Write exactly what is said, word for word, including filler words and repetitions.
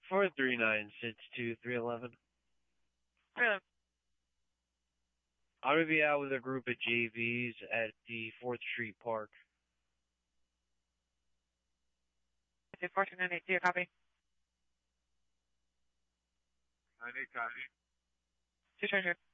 four three nine six two three eleven. Really? I'm going to be out with a group of J Vs at the fourth Street Park. Okay, four two nine eight, do you copy? nine eight, copy. Two charger.